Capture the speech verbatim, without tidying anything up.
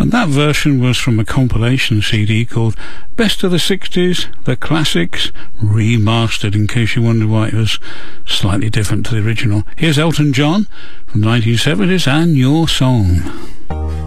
And that version was from a compilation C D called Best of the sixties, The Classics, Remastered, in case you wondered why it was slightly different to the original. Here's Elton John from the nineteen seventies and Your Song.